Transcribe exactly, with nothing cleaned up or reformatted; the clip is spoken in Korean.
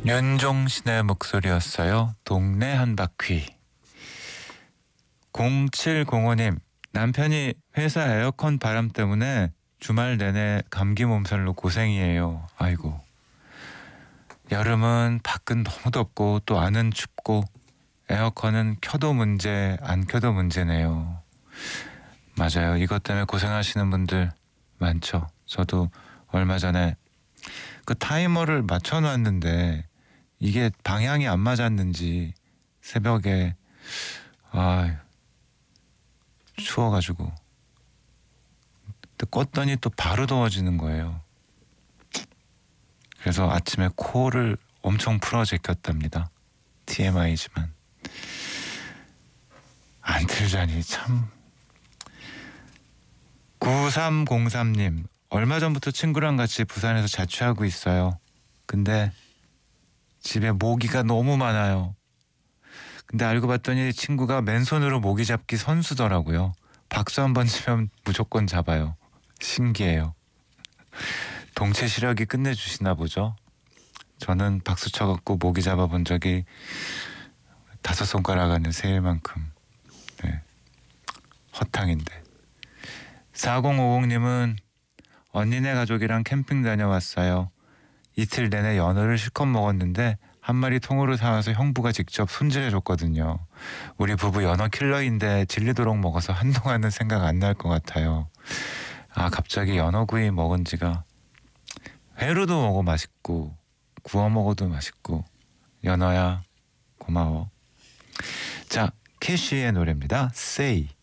윤종신의 목소리였어요. 동네 한 바퀴. 공칠공오 님, 남편이 회사 에어컨 바람 때문에 주말 내내 감기 몸살로 고생이에요. 아이고. 여름은 밖은 너무 덥고 또 안은 춥고 에어컨은 켜도 문제 안 켜도 문제네요. 맞아요. 이것 때문에 고생하시는 분들 많죠. 저도 얼마 전에 그 타이머를 맞춰놨는데 이게 방향이 안 맞았는지 새벽에 아 추워가지고 또 껐더니 또 바로 더워지는 거예요. 그래서 아침에 코를 엄청 풀어 제꼈답니다. 티엠아이지만 안 틀자니 참. 구삼공삼 님, 얼마 전부터 친구랑 같이 부산에서 자취하고 있어요. 근데 집에 모기가 너무 많아요. 근데 알고 봤더니 친구가 맨손으로 모기 잡기 선수더라고요. 박수 한번 치면 무조건 잡아요. 신기해요. 동체 시력이 끝내주시나 보죠. 저는 박수 쳐갖고 모기 잡아본 적이 다섯 손가락 안에 세일 만큼 네. 허탕인데. 사공오공님은 언니네 가족이랑 캠핑 다녀왔어요. 이틀 내내 연어를 실컷 먹었는데 한 마리 통으로 사와서 형부가 직접 손질해줬거든요. 우리 부부 연어 킬러인데 질리도록 먹어서 한동안은 생각 안 날 것 같아요. 아 갑자기 연어구이 먹은 지가, 회로도 먹어 맛있고 구워 먹어도 맛있고. 연어야 고마워. 자, 캐시의 노래입니다. Say.